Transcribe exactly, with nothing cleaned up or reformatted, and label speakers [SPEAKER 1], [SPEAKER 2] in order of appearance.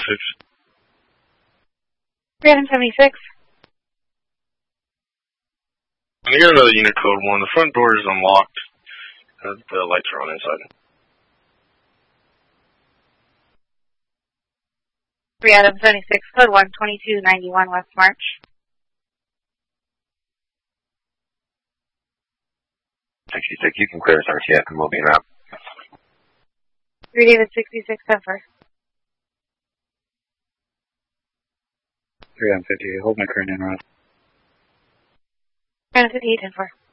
[SPEAKER 1] seventy-six.
[SPEAKER 2] three seventy-six.
[SPEAKER 1] I'm here another unit code one. The front door is unlocked. Uh, the lights are on inside.
[SPEAKER 2] three seventy-six, code one, twenty-two ninety-one West March.
[SPEAKER 3] sixty-six, you can clear us R T F and we'll be in route.
[SPEAKER 2] three David sixty-six, ten four.
[SPEAKER 4] three fifty, hold my current in route.
[SPEAKER 2] three fifty-eight, ten four.